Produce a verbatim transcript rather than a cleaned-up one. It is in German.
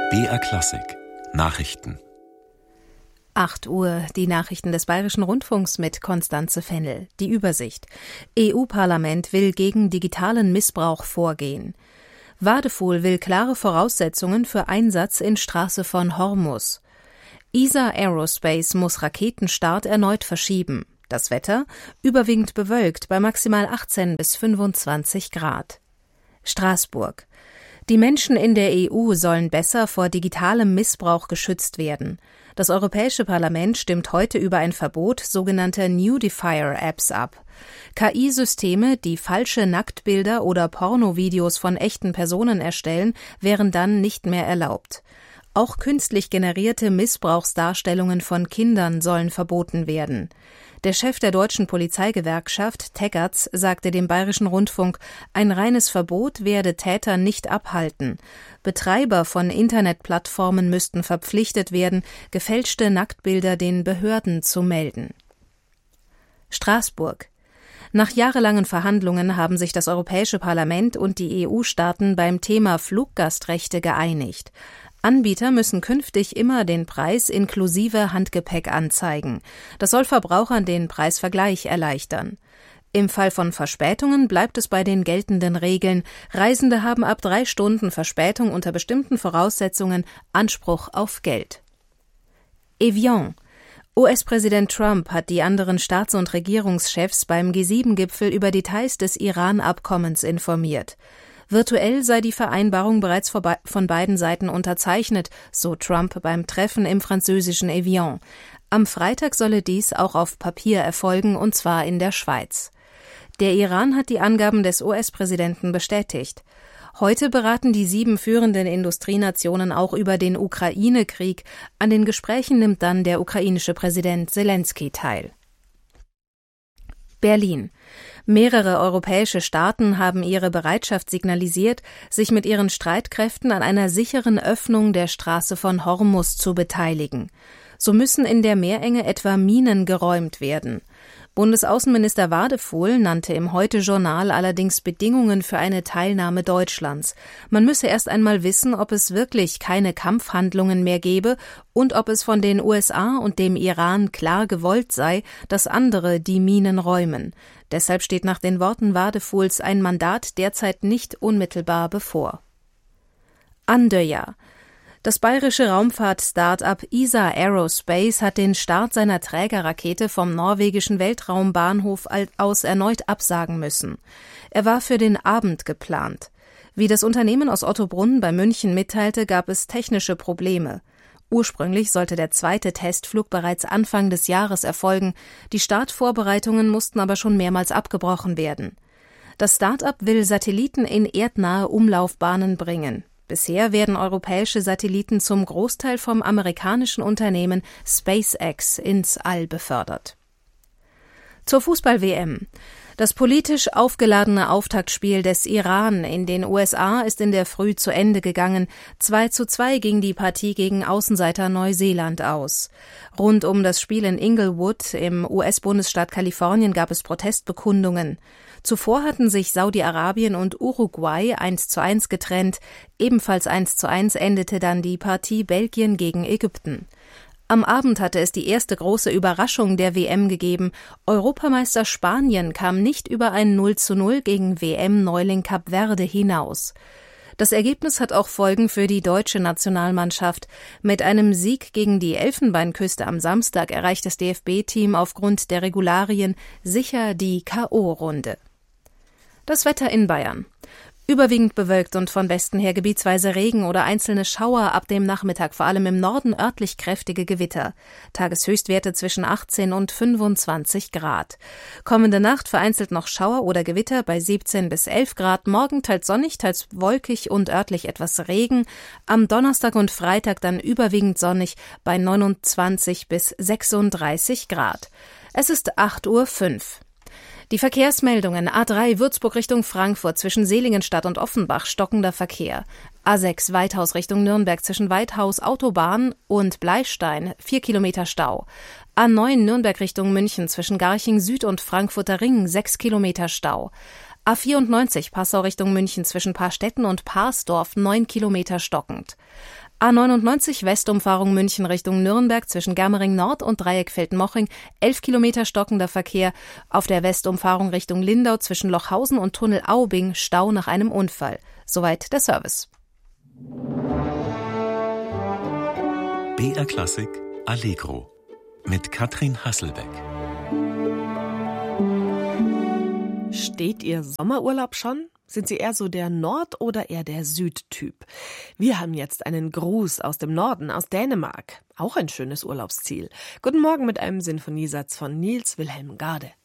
B R Klassik Nachrichten. acht Uhr, die Nachrichten des Bayerischen Rundfunks mit Konstanze Fennel. Die Übersicht. E U-Parlament will gegen digitalen Missbrauch vorgehen. Wadefuhl will klare Voraussetzungen für Einsatz in Straße von Hormuz. E S A Aerospace muss Raketenstart erneut verschieben. Das Wetter? Überwiegend bewölkt bei maximal achtzehn bis fünfundzwanzig Grad. Straßburg. Die Menschen in der E U sollen besser vor digitalem Missbrauch geschützt werden. Das Europäische Parlament stimmt heute über ein Verbot sogenannter Nudifier-Apps ab. K I-Systeme, die falsche Nacktbilder oder Pornovideos von echten Personen erstellen, wären dann nicht mehr erlaubt. Auch künstlich generierte Missbrauchsdarstellungen von Kindern sollen verboten werden. Der Chef der deutschen Polizeigewerkschaft, Teggerts, sagte dem Bayerischen Rundfunk, ein reines Verbot werde Täter nicht abhalten. Betreiber von Internetplattformen müssten verpflichtet werden, gefälschte Nacktbilder den Behörden zu melden. Straßburg. Nach jahrelangen Verhandlungen haben sich das Europäische Parlament und die E U-Staaten beim Thema Fluggastrechte geeinigt. Anbieter müssen künftig immer den Preis inklusive Handgepäck anzeigen. Das soll Verbrauchern den Preisvergleich erleichtern. Im Fall von Verspätungen bleibt es bei den geltenden Regeln. Reisende haben ab drei Stunden Verspätung unter bestimmten Voraussetzungen Anspruch auf Geld. Evian. U S-Präsident Trump hat die anderen Staats- und Regierungschefs beim G sieben Gipfel über Details des Iran-Abkommens informiert. Virtuell sei die Vereinbarung bereits von beiden Seiten unterzeichnet, so Trump beim Treffen im französischen Evian. Am Freitag solle dies auch auf Papier erfolgen, und zwar in der Schweiz. Der Iran hat die Angaben des U S-Präsidenten bestätigt. Heute beraten die sieben führenden Industrienationen auch über den Ukraine-Krieg. An den Gesprächen nimmt dann der ukrainische Präsident Selenskyj teil. Berlin. Mehrere europäische Staaten haben ihre Bereitschaft signalisiert, sich mit ihren Streitkräften an einer sicheren Öffnung der Straße von Hormuz zu beteiligen. So müssen in der Meerenge etwa Minen geräumt werden. Bundesaußenminister Wadefuhl nannte im Heute-Journal allerdings Bedingungen für eine Teilnahme Deutschlands. Man müsse erst einmal wissen, ob es wirklich keine Kampfhandlungen mehr gebe und ob es von den U S A und dem Iran klar gewollt sei, dass andere die Minen räumen. Deshalb steht nach den Worten Wadefuhls ein Mandat derzeit nicht unmittelbar bevor. Andøya. Das bayerische Raumfahrt-Start-up E S A Aerospace hat den Start seiner Trägerrakete vom norwegischen Weltraumbahnhof aus erneut absagen müssen. Er war für den Abend geplant. Wie das Unternehmen aus Ottobrunn bei München mitteilte, gab es technische Probleme. Ursprünglich sollte der zweite Testflug bereits Anfang des Jahres erfolgen. Die Startvorbereitungen mussten aber schon mehrmals abgebrochen werden. Das Start-up will Satelliten in erdnahe Umlaufbahnen bringen. Bisher werden europäische Satelliten zum Großteil vom amerikanischen Unternehmen SpaceX ins All befördert. Zur Fußball-W M. Das politisch aufgeladene Auftaktspiel des Iran in den U S A ist in der Früh zu Ende gegangen. zwei zu zwei ging die Partie gegen Außenseiter Neuseeland aus. Rund um das Spiel in Inglewood im U S-Bundesstaat Kalifornien gab es Protestbekundungen. Zuvor hatten sich Saudi-Arabien und Uruguay eins zu eins getrennt. Ebenfalls eins zu eins endete dann die Partie Belgien gegen Ägypten. Am Abend hatte es die erste große Überraschung der W M gegeben. Europameister Spanien kam nicht über ein null zu null gegen W M-Neuling Kap Verde hinaus. Das Ergebnis hat auch Folgen für die deutsche Nationalmannschaft. Mit einem Sieg gegen die Elfenbeinküste am Samstag erreicht das D F B-Team aufgrund der Regularien sicher die K O-Runde. Das Wetter in Bayern. Überwiegend bewölkt und von Westen her gebietsweise Regen oder einzelne Schauer, ab dem Nachmittag vor allem im Norden örtlich kräftige Gewitter. Tageshöchstwerte zwischen achtzehn und fünfundzwanzig Grad. Kommende Nacht vereinzelt noch Schauer oder Gewitter bei siebzehn bis elf Grad. Morgen teils sonnig, teils wolkig und örtlich etwas Regen. Am Donnerstag und Freitag dann überwiegend sonnig bei neunundzwanzig bis sechsunddreißig Grad. Es ist acht Uhr fünf. Die Verkehrsmeldungen: A drei Würzburg Richtung Frankfurt zwischen Seligenstadt und Offenbach stockender Verkehr. A sechs Weithaus Richtung Nürnberg zwischen Weithaus Autobahn und Bleistein vier Kilometer Stau. A neun Nürnberg Richtung München zwischen Garching Süd und Frankfurter Ring sechs Kilometer Stau. A vierundneunzig Passau Richtung München zwischen Paarstetten und Paarsdorf neun Kilometer stockend. A neunundneunzig Westumfahrung München Richtung Nürnberg zwischen Germering Nord und Dreieck-Feldmoching, elf Kilometer stockender Verkehr. Auf der Westumfahrung Richtung Lindau zwischen Lochhausen und Tunnel Aubing Stau nach einem Unfall. Soweit der Service. B R Klassik Allegro mit Katrin Hasselbeck. Steht Ihr Sommerurlaub schon? Sind Sie eher so der Nord- oder eher der Südtyp? Wir haben jetzt einen Gruß aus dem Norden, aus Dänemark. Auch ein schönes Urlaubsziel. Guten Morgen mit einem Sinfoniesatz von Niels Wilhelm Gade.